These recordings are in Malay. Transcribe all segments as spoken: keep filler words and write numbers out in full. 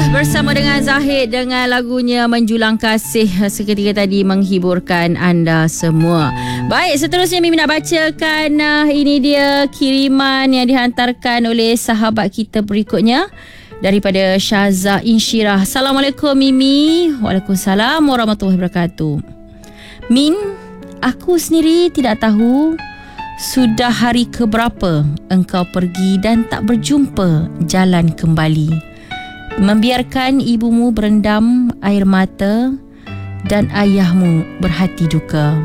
bersama dengan Zahid dengan lagunya Menjulang Kasih seketika tadi menghiburkan anda semua. Baik, seterusnya Mimi nak bacakan uh, ini dia kiriman yang dihantarkan oleh sahabat kita berikutnya daripada Syaza Insyirah. Assalamualaikum Mimi. Waalaikumsalam warahmatullahi wabarakatuh. Min, aku sendiri tidak tahu sudah hari keberapa engkau pergi dan tak berjumpa jalan kembali. Membiarkan ibumu berendam air mata dan ayahmu berhati duka.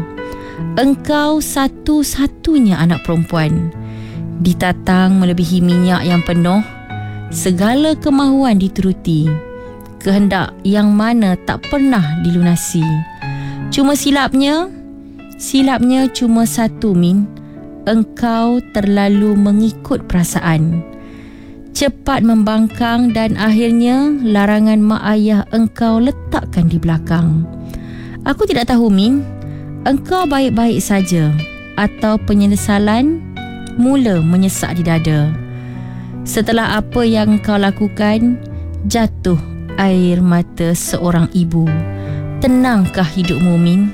Engkau satu-satunya anak perempuan. Ditatang melebihi minyak yang penuh, segala kemahuan dituruti. Kehendak yang mana tak pernah dilunasi. Cuma silapnya, silapnya cuma satu Min. Engkau terlalu mengikut perasaan. Cepat membangkang dan akhirnya larangan mak ayah engkau letakkan di belakang. Aku tidak tahu Min, engkau baik-baik saja atau penyesalan mula menyesak di dada. Setelah apa yang kau lakukan, jatuh air mata seorang ibu. Tenangkah hidupmu Min?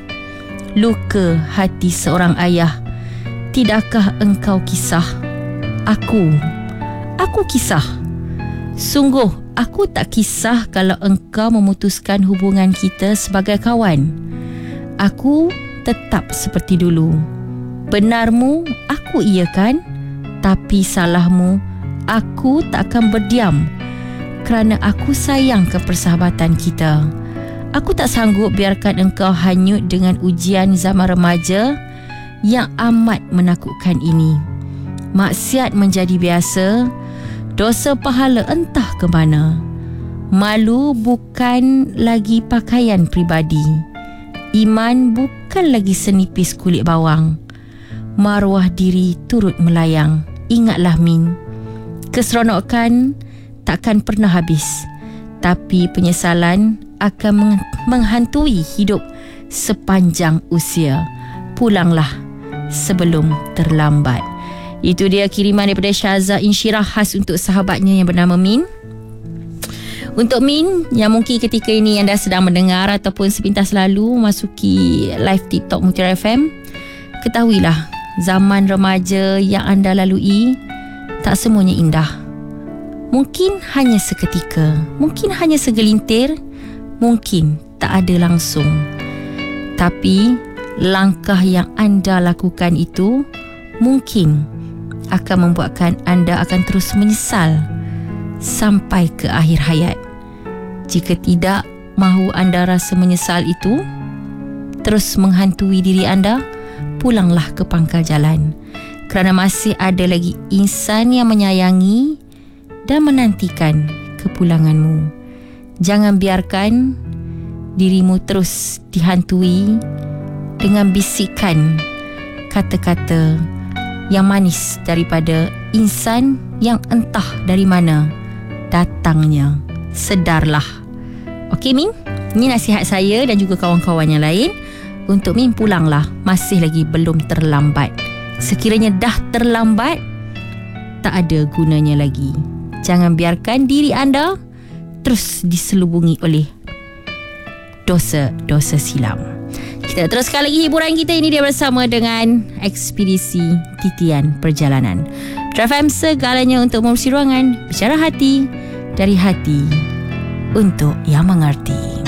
Luka hati seorang ayah. Tidakkah engkau kisah? Aku Aku kisah. Sungguh aku tak kisah kalau engkau memutuskan hubungan kita sebagai kawan. Aku tetap seperti dulu. Benarmu aku iakan, tapi salahmu aku tak akan berdiam kerana aku sayang ke persahabatan kita. Aku tak sanggup biarkan engkau hanyut dengan ujian zaman remaja yang amat menakutkan ini. Maksiat menjadi biasa, dosa pahala entah ke mana. Malu bukan lagi pakaian pribadi. Iman bukan lagi senipis kulit bawang. Maruah diri turut melayang. Ingatlah Min, keseronokan takkan pernah habis, tapi penyesalan akan menghantui hidup sepanjang usia. Pulanglah sebelum terlambat. Itu dia kiriman daripada Syaza Insyirah khas untuk sahabatnya yang bernama Min. Untuk Min yang mungkin ketika ini anda sedang mendengar ataupun sepintas lalu masuki live TikTok Mutiara F M, ketahuilah zaman remaja yang anda lalui tak semuanya indah. Mungkin hanya seketika, mungkin hanya segelintir, mungkin tak ada langsung. Tapi langkah yang anda lakukan itu mungkin akan membuatkan anda akan terus menyesal sampai ke akhir hayat. Jika tidak mahu anda rasa menyesal itu terus menghantui diri anda, pulanglah ke pangkal jalan, kerana masih ada lagi insan yang menyayangi dan menantikan kepulanganmu. Jangan biarkan dirimu terus dihantui dengan bisikan kata-kata yang manis daripada insan yang entah dari mana datangnya. Sedarlah. Okey Min, ini nasihat saya dan juga kawan-kawan yang lain. Untuk Min, pulanglah, masih lagi belum terlambat. Sekiranya dah terlambat, tak ada gunanya lagi. Jangan biarkan diri anda terus diselubungi oleh dosa-dosa silam. Kita teruskan lagi hiburan kita. Ini dia bersama dengan Ekspedisi Titian Perjalanan. F M segalanya untuk mengurusi ruangan. Bicara hati, dari hati untuk yang mengerti.